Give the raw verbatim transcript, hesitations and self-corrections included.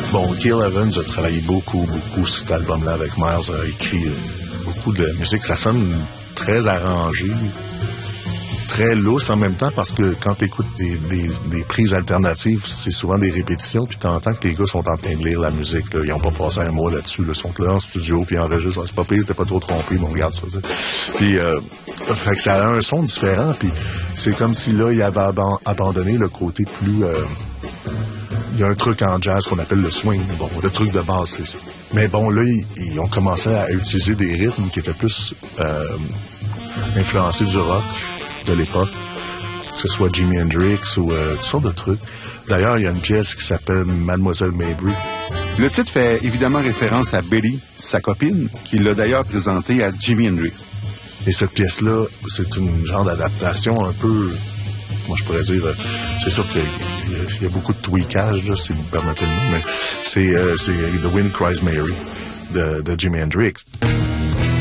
Bon, Gil Evans a travaillé beaucoup, beaucoup sur cet album-là avec Miles, a écrit beaucoup de musique. Ça sonne très arrangé, très lousse en même temps, parce que quand tu écoutes des, des, des prises alternatives, c'est souvent des répétitions, puis tu entends que les gars sont en train de lire la musique. Là. Ils n'ont pas passé un mois là-dessus. Là. Ils sont là en studio, puis ils enregistrent. C'est pas pire, t'es pas trop trompé, mais on regarde ça. T'sais. Puis, euh, fait que ça a un son différent, puis c'est comme si là, ils avaient ab- abandonné le côté plus... Euh, il y a un truc en jazz qu'on appelle le swing. Bon, le truc de base, c'est ça. Mais bon, là, ils, ils ont commencé à utiliser des rythmes qui étaient plus euh, influencés du rock de l'époque, que ce soit Jimi Hendrix ou euh, toutes sortes de trucs. D'ailleurs, il y a une pièce qui s'appelle Mademoiselle Mabry. Le titre fait évidemment référence à Betty, sa copine, qui l'a d'ailleurs présentée à Jimi Hendrix. Et cette pièce-là, c'est une genre d'adaptation un peu... Moi, je pourrais dire, euh, c'est sûr qu'il y, y, y a beaucoup de tweakage, là, si vous me permettez le mot, mais c'est, euh, c'est The Wind Cries Mary de, de Jimi Hendrix.